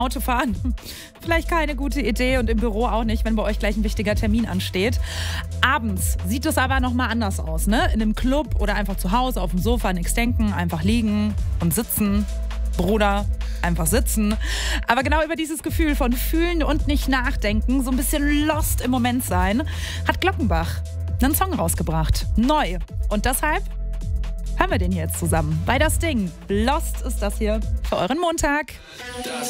Autofahren, vielleicht keine gute Idee und im Büro auch nicht, wenn bei euch gleich ein wichtiger Termin ansteht. Abends sieht es aber nochmal anders aus, ne? In einem Club oder einfach zu Hause auf dem Sofa, nichts denken, einfach liegen und sitzen. Bruder, einfach sitzen. Aber genau über dieses Gefühl von fühlen und nicht nachdenken, so ein bisschen lost im Moment sein, hat Glockenbach einen Song rausgebracht. Neu. Und deshalb hören wir den jetzt zusammen. Bei Das Ding. Lost ist das hier für euren Montag.